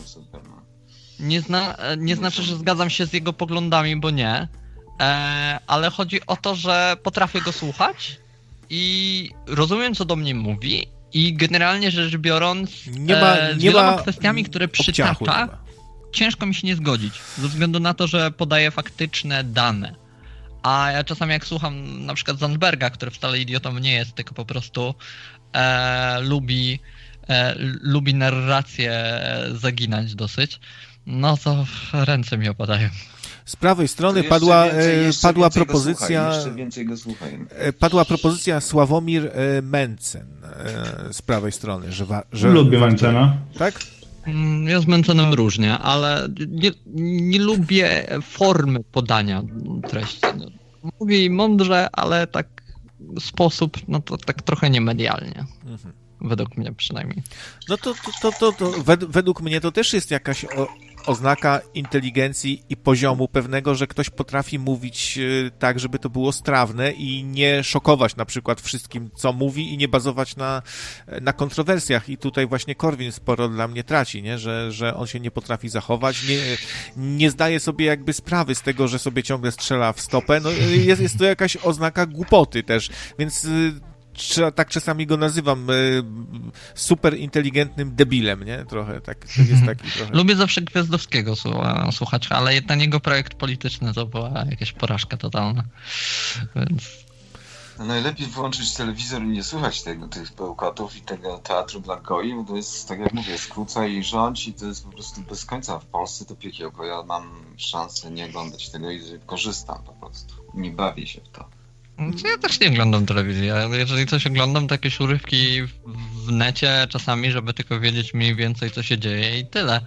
Nie znaczy, że zgadzam się z jego poglądami, bo nie. Ale chodzi o to, że potrafię go słuchać i rozumiem, co do mnie mówi i generalnie rzecz biorąc z wieloma kwestiami, które przytacza, ciężko mi się nie zgodzić, ze względu na to, że podaje faktyczne dane. A ja czasami jak słucham na przykład Zandberga, który wcale idiotą nie jest, tylko po prostu lubi narrację zaginać dosyć, no to ręce mi opadają. Z prawej strony padła propozycja. Jeszcze więcej go słuchaj. Padła propozycja Sławomir Mencen z prawej strony, że lubię Mencena. Tak? Ja z Mencenem różnie, ale nie lubię formy podania treści. Mówi mądrze, ale tak sposób, no to tak trochę niemedialnie. Mhm. Według mnie przynajmniej. No to według mnie to też jest jakaś oznaka inteligencji i poziomu pewnego, że ktoś potrafi mówić tak, żeby to było strawne i nie szokować na przykład wszystkim, co mówi i nie bazować na kontrowersjach. I tutaj właśnie Korwin sporo dla mnie traci, nie? Że on się nie potrafi zachować, nie zdaje sobie jakby sprawy z tego, że sobie ciągle strzela w stopę. No jest to jakaś oznaka głupoty też, więc tak czasami go nazywam super inteligentnym debilem, nie? Trochę tak, jest taki trochę. Lubię zawsze Gwiazdowskiego słuchać, ale ten jego projekt polityczny to była jakaś porażka totalna. Więc... No najlepiej wyłączyć telewizor i nie słuchać tych bełkotów i tego teatru dla goi, bo to jest, tak jak mówię, skróca i rządź i to jest po prostu bez końca. W Polsce to piekiełko. Ja mam szansę nie oglądać tego i korzystam po prostu. Nie bawię się w to. Ja też nie oglądam telewizji. Jeżeli coś oglądam, to jakieś urywki w necie czasami, żeby tylko wiedzieć mniej więcej, co się dzieje i tyle.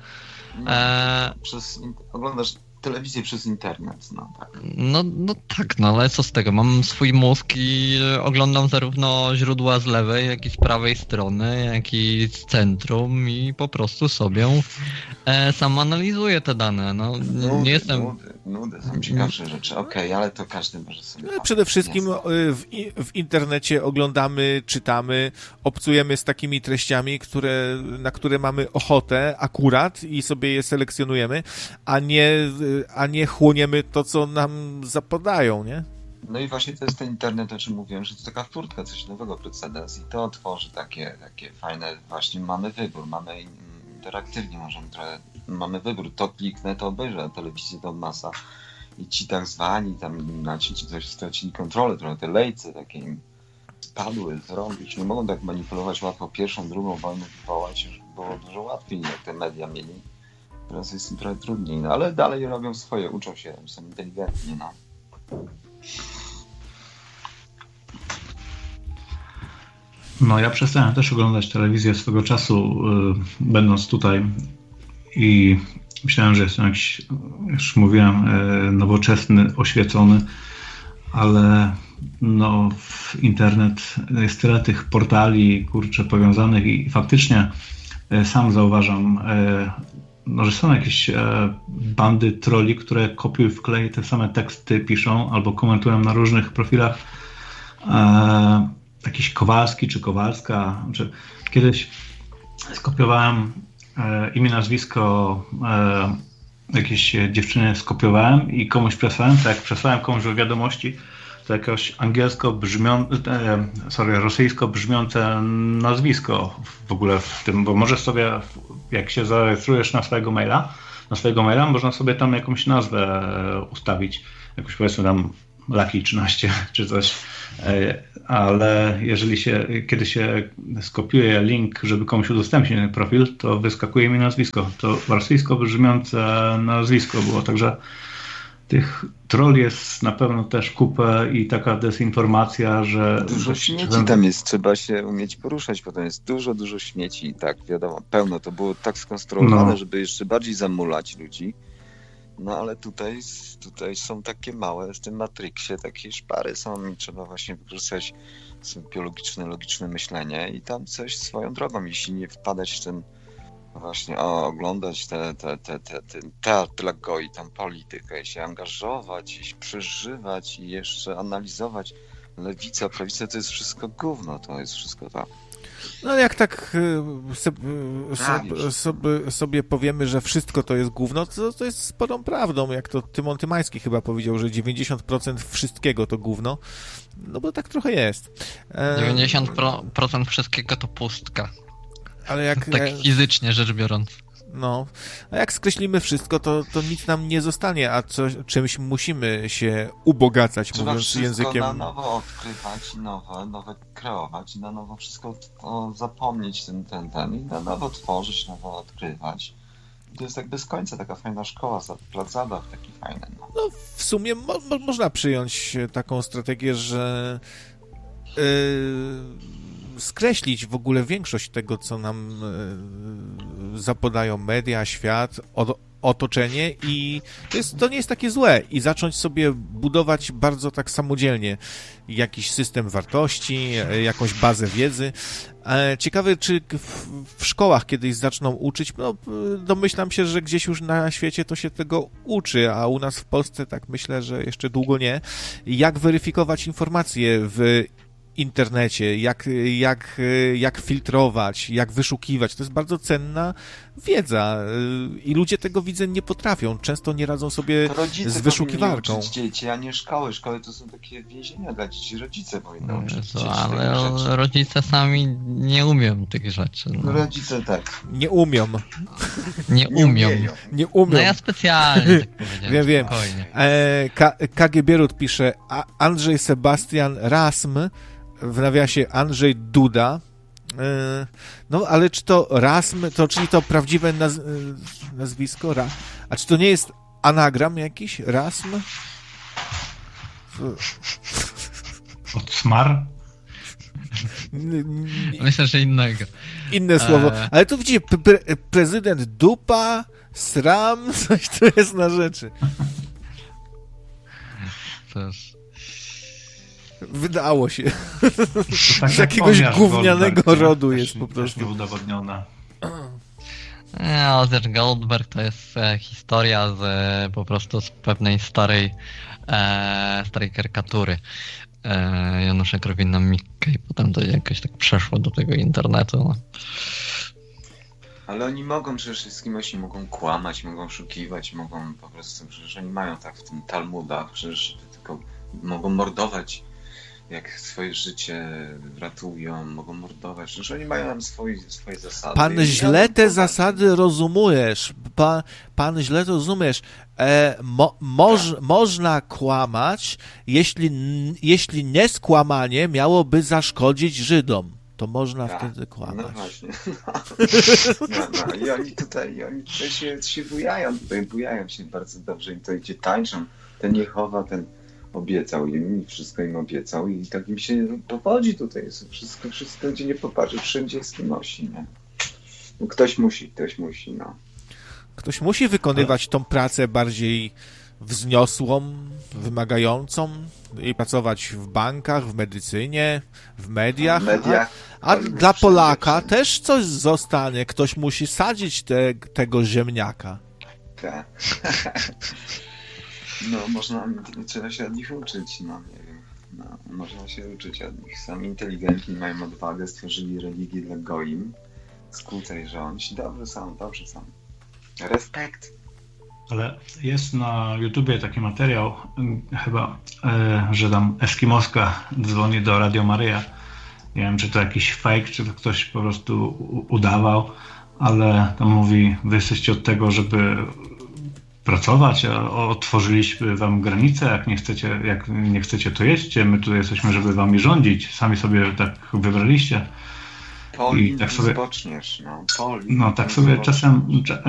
Oglądasz telewizję przez internet, no tak. No tak, ale co z tego? Mam swój mózg i oglądam zarówno źródła z lewej, jak i z prawej strony, jak i z centrum i po prostu sobie sam analizuję te dane. No, nie jestem... Nudy, są ciekawsze rzeczy. Okej, ale to każdy może sobie... Przede wszystkim w internecie oglądamy, czytamy, obcujemy z takimi treściami, na które mamy ochotę akurat i sobie je selekcjonujemy, a nie chłoniemy to, co nam zapodają, nie? No i właśnie to jest ten internet, o czym mówiłem, że to taka furtka, coś nowego, precedens i to tworzy takie fajne, właśnie mamy wybór, mamy interaktywnie, mamy wybór, to kliknę, to obejrzę, telewizję to masa i ci tak zwani, tam ci coś stracili kontrolę, trochę te lejce takie im spadły, zrobić, nie mogą tak manipulować łatwo pierwszą, drugą wojnę wywołać, już było dużo łatwiej, jak te media mieli. Teraz jest im trochę trudniej, no ale dalej robią swoje, uczą się, są inteligentni, no. No ja przestałem też oglądać telewizję swego czasu, będąc tutaj i myślałem, że jestem jakiś, już mówiłem, nowoczesny, oświecony, ale no w internet jest tyle tych portali, kurczę, powiązanych i faktycznie sam zauważam, że są jakieś bandy trolli, które kopiują w klej te same teksty piszą albo komentują na różnych profilach. Jakiś Kowalski czy Kowalska. Kiedyś skopiowałem imię, nazwisko jakiejś dziewczyny skopiowałem i komuś przesłałem. Tak jak przesłałem komuś w wiadomości, to jakoś rosyjsko brzmiące nazwisko w ogóle w tym, bo możesz sobie, jak się zarejestrujesz na swojego maila, można sobie tam jakąś nazwę ustawić, jakąś powiedzmy tam Lucky 13 czy coś, ale kiedy się skopiuje link, żeby komuś udostępnić ten profil, to wyskakuje mi nazwisko. To rosyjsko brzmiące nazwisko było, także tych trolli jest na pewno też kupę i taka dezinformacja, że... Dużo śmieci tam jest, trzeba się umieć poruszać, potem jest dużo śmieci i tak, wiadomo, pełno, to było tak skonstruowane, żeby jeszcze bardziej zamulać ludzi, no ale tutaj są takie małe, w tym Matrixie takie szpary są i trzeba właśnie wykorzystać biologiczne, logiczne myślenie i tam coś swoją drogą, jeśli nie wpadać w ten właśnie oglądać ten teatr dla goi, tam politykę i się angażować, i przeżywać i jeszcze analizować lewica, prawica, to jest wszystko gówno, to jest wszystko to. No jak tak sobie powiemy, że wszystko to jest gówno, to jest sporą prawdą, jak to Tymon Tymański chyba powiedział, że 90% wszystkiego to gówno, no bo tak trochę jest. 90% wszystkiego to pustka. Ale jak... Tak fizycznie rzecz biorąc. No, a jak skreślimy wszystko, to nic nam nie zostanie, a czymś musimy się ubogacać, trzeba mówiąc językiem... Trzeba na nowo odkrywać, nowe kreować i na nowo wszystko zapomnieć ten i na nowo tworzyć, nowo odkrywać. I to jest tak bez końca, taka fajna szkoła, plac zabaw taki fajny. No w sumie można przyjąć taką strategię, że... skreślić w ogóle większość tego, co nam zapodają media, świat, otoczenie i to nie jest takie złe i zacząć sobie budować bardzo tak samodzielnie jakiś system wartości, jakąś bazę wiedzy. Ciekawe, czy w szkołach kiedyś zaczną uczyć, no domyślam się, że gdzieś już na świecie to się tego uczy, a u nas w Polsce tak myślę, że jeszcze długo nie. Jak weryfikować informacje w internecie, jak filtrować, jak wyszukiwać. To jest bardzo cenna wiedza i ludzie tego, widzę, nie potrafią. Często nie radzą sobie z wyszukiwarką. Uczyć dzieci, a nie szkoły. Szkoły to są takie więzienia dla dzieci. Rodzice powinny uczyć dzieci ale rodzice sami nie umią tych rzeczy. No. Rodzice tak. Nie umią. Nie umią. No ja specjalnie tak powiedziałem. Wiem. KGB pisze Andrzej Sebastian Rasm, w nawiasie Andrzej Duda. No, ale czy to Rasm, czyli to prawdziwe nazwisko? A czy to nie jest anagram jakiś? Rasm? Od smar? Myślę, że innego. Inne słowo. Ale tu widzicie, prezydent Dupa, Sram, coś tu jest na rzeczy. Też. Wydało się. Tak z jakiegoś gównianego rodu jest po prostu. Nieudowodnione. Ozzy Goldberg to jest historia po prostu z pewnej starej karykatury Janusza Korwin-Mikke i potem to jakoś tak przeszło do tego internetu. No. Ale oni mogą przede wszystkim, mogą kłamać, mogą oszukiwać, mogą po prostu, przecież oni mają tak w tym Talmudach, przecież tylko mogą mordować, jak swoje życie ratują, mogą mordować. Przecież oni mają tam swoje zasady. Pan źle te zasady rozumiesz. Pan źle to rozumiesz. Można kłamać, jeśli nieskłamanie miałoby zaszkodzić Żydom. To można wtedy kłamać. No właśnie. I oni tutaj się bujają się bardzo dobrze i to idzie tańczą. Ten Jehowa, ten obiecał im i wszystko im obiecał i tak im się powodzi tutaj. Wszystko gdzie nie popatrzy, wszędzie jest nosi, nie? No, ktoś musi, no. Ktoś musi wykonywać tą pracę bardziej wzniosłą, wymagającą i pracować w bankach, w medycynie, w mediach. A dla Polaka też coś zostanie. Ktoś musi sadzić tego ziemniaka. Tak. No, trzeba się od nich uczyć, no nie wiem. No, można się uczyć od nich. Sami inteligentni mają odwagę, stworzyli religię dla goim. Skłócaj rządź. Dobrze są. Respekt. Ale jest na YouTubie taki materiał, chyba, że tam Eskimoska dzwoni do Radio Maryja. Nie wiem, czy to jakiś fake, czy to ktoś po prostu udawał, ale tam mówi, wy jesteście od tego, żeby pracować, a otworzyliśmy wam granice, jak nie chcecie, to jedźcie, my tu jesteśmy, żeby wami rządzić, sami sobie tak wybraliście. Polin, i tak sobie zboczniesz, tak sobie czasem